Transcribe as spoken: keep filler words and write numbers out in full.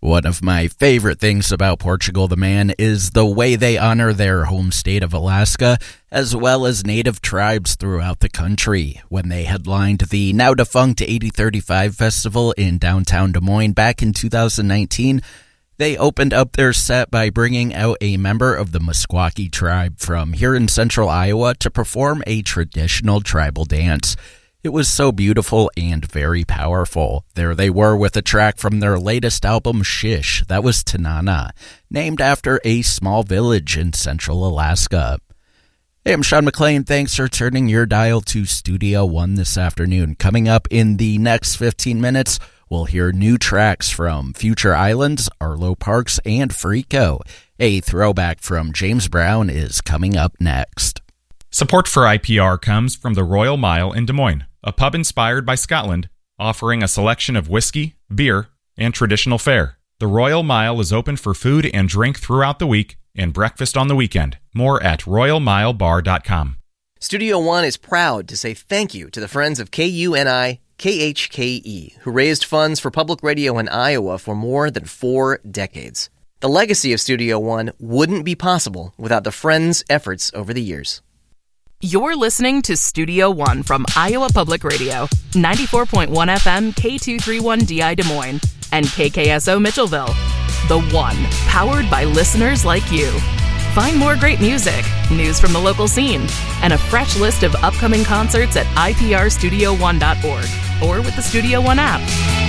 One of my favorite things about Portugal the Man is the way they honor their home state of Alaska, as well as native tribes throughout the country. When they headlined the now-defunct eighty thirty-five Festival in downtown Des Moines back in two thousand nineteen, they opened up their set by bringing out a member of the Meskwaki tribe from here in central Iowa to perform a traditional tribal dance. It was so beautiful and very powerful. There they were with a track from their latest album, Shish, that was Tanana, named after a small village in central Alaska. Hey, I'm Sean McLean. Thanks for turning your dial to Studio One this afternoon. Coming up in the next fifteen minutes, we'll hear new tracks from Future Islands, Arlo Parks, and Freako. A throwback from James Brown is coming up next. Support for I P R comes from the Royal Mile in Des Moines, a pub inspired by Scotland, offering a selection of whiskey, beer, and traditional fare. The Royal Mile is open for food and drink throughout the week and breakfast on the weekend. More at royal mile bar dot com. Studio One is proud to say thank you to the friends of K U N I K H K E, who raised funds for public radio in Iowa for more than four decades. The legacy of Studio One wouldn't be possible without the friends' efforts over the years. You're listening to Studio One from Iowa Public Radio, ninety-four point one F M K two thirty-one D I Des Moines, and K K S O Mitchellville. The One, powered by listeners like you. Find more great music, news from the local scene, and a fresh list of upcoming concerts at I P R studio one dot org or with the Studio One app.